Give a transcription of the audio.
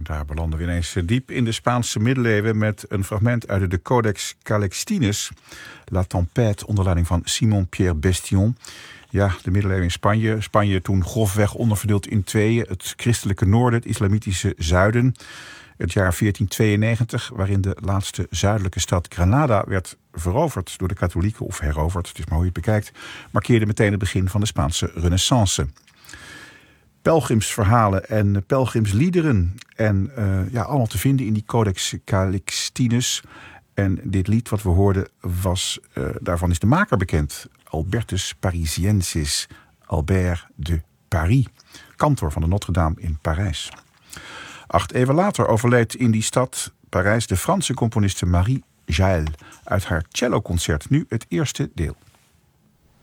daar belanden we ineens diep in de Spaanse middeleeuwen met een fragment uit de Codex Calixtinus, La Tempête, onder leiding van Simon-Pierre Bestion. Ja, de middeleeuwen in Spanje. Spanje toen grofweg onderverdeeld in tweeën. Het christelijke noorden, het islamitische zuiden. Het jaar 1492, waarin de laatste zuidelijke stad Granada werd veroverd door de katholieken, of heroverd, het is maar hoe je het bekijkt, markeerde meteen het begin van de Spaanse renaissance. Pelgrimsverhalen en pelgrimsliederen en allemaal te vinden in die Codex Calixtinus. En dit lied wat we hoorden daarvan is de maker bekend. Albertus Parisiensis, Albert de Paris, kantor van de Notre-Dame in Parijs. 8 eeuwen later overleed in die stad Parijs de Franse componiste Marie Jaël uit haar celloconcert. Nu het eerste deel.